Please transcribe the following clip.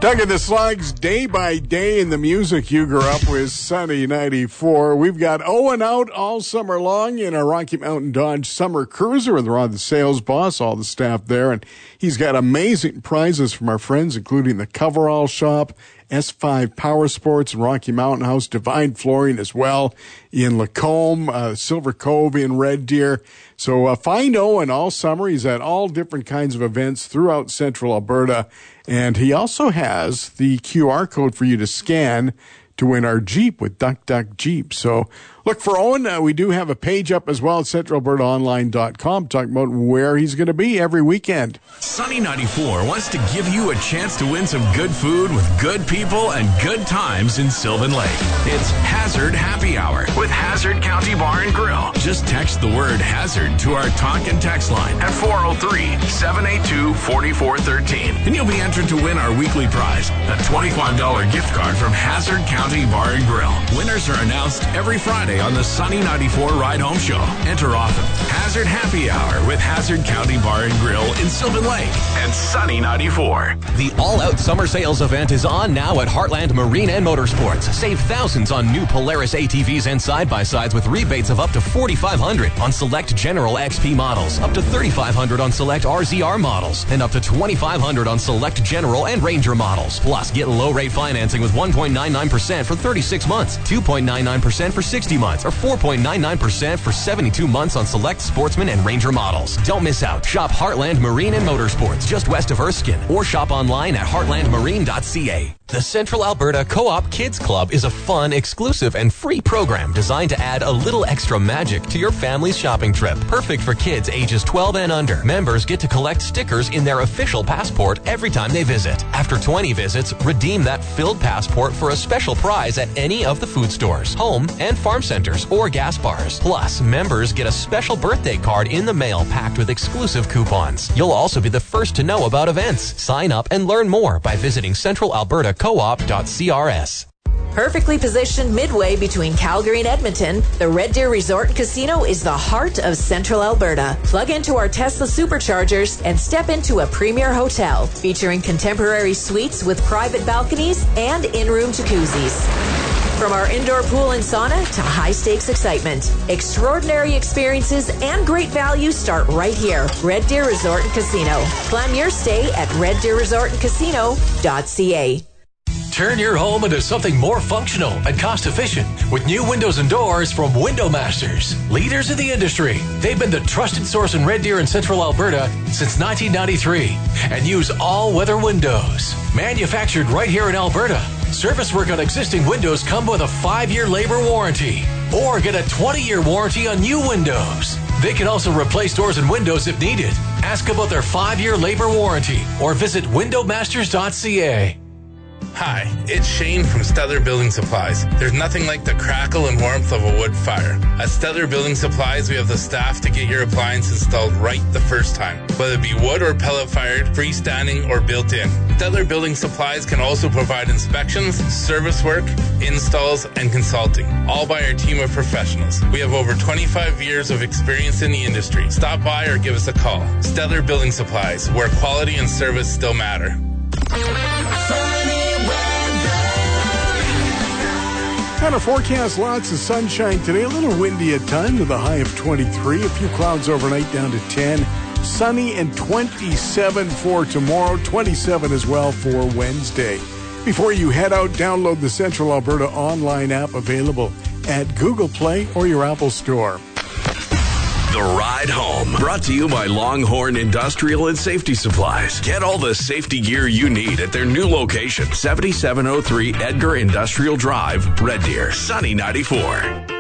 Doug and the Slugs, day by day in the music you grew up with, Sunny 94. We've got Owen out all summer long in our Rocky Mountain Dodge Summer Cruiser with Rod, the sales boss, all the staff there. And he's got amazing prizes from our friends, including the Coverall Shop, S5 Power Sports, and Rocky Mountain House, Divine Flooring as well in Lacombe, Silver Cove in Red Deer. So find Owen all summer. He's at all different kinds of events throughout central Alberta. And he also has the QR code for you to scan to win our Jeep with Duck Duck Jeep. So look for Owen. We do have a page up as well at centralalbertaonline.com talking about where he's going to be every weekend. Sunny 94 wants to give you a chance to win some good food with good people and good times in Sylvan Lake. It's Hazard Happy Hour with Hazard County Bar and Grill. Just text the word Hazard to our talk and text line at 403-782-4413. And you'll be entered to win our weekly prize, a $25 gift card from Hazard County Bar and Grill. Winners are announced every Friday on the Sunny 94 Ride Home Show. Enter often. Hazard Happy Hour with Hazard County Bar and Grill in Sylvan Lake and Sunny 94. The all-out summer sales event is on now at Heartland Marine and Motorsports. Save thousands on new Polaris ATVs and side-by-sides with rebates of up to $4,500 on select General XP models, up to $3,500 on select RZR models, and up to $2,500 on select General and Ranger models. Plus, get low-rate financing with 1.99% for 36 months, 2.99% for 60 months, or 4.99% for 72 months on select Sportsman and Ranger models. Don't miss out. Shop Heartland Marine and Motorsports just west of Erskine, or shop online at heartlandmarine.ca. The Central Alberta Co-op Kids Club is a fun, exclusive, and free program designed to add a little extra magic to your family's shopping trip. Perfect for kids ages 12 and under. Members get to collect stickers in their official passport every time they visit. After 20 visits, redeem that filled passport for a special prize at any of the food stores, home and farm centers, or gas bars. Plus, members get a special birthday card in the mail packed with exclusive coupons. You'll also be the first to know about events. Sign up and learn more by visiting centralalbertacoop.crs. Perfectly positioned midway between Calgary and Edmonton, the Red Deer Resort and Casino is the heart of Central Alberta. Plug into our Tesla superchargers and step into a premier hotel featuring contemporary suites with private balconies and in-room jacuzzis. From our indoor pool and sauna to high-stakes excitement, extraordinary experiences and great value start right here. Red Deer Resort and Casino. Plan your stay at reddeerresortandcasino.ca. Turn your home into something more functional and cost-efficient with new windows and doors from Window Masters. Leaders in the industry, they've been the trusted source in Red Deer and Central Alberta since 1993 and use all-weather windows. Manufactured right here in Alberta, service work on existing windows come with a 5-year labor warranty or get a 20-year warranty on new windows. They can also replace doors and windows if needed. Ask about their 5-year labor warranty or visit windowmasters.ca. Hi, it's Shane from Stellar Building Supplies. There's nothing like the crackle and warmth of a wood fire. At Stellar Building Supplies, we have the staff to get your appliance installed right the first time, whether it be wood or pellet fired, freestanding, or built-in. Stellar Building Supplies can also provide inspections, service work, installs, and consulting, all by our team of professionals. We have over 25 years of experience in the industry. Stop by or give us a call. Stellar Building Supplies, where quality and service still matter. Kind of forecast, lots of sunshine today, a little windy at times with a high of 23, a few clouds overnight down to 10, sunny and 27 for tomorrow, 27 as well for Wednesday. Before you head out, download the Central Alberta online app available at Google Play or your Apple Store. The Ride Home, brought to you by Longhorn Industrial and Safety Supplies. Get all the safety gear you need at their new location, 7703 Edgar Industrial Drive, Red Deer, Sunny 94.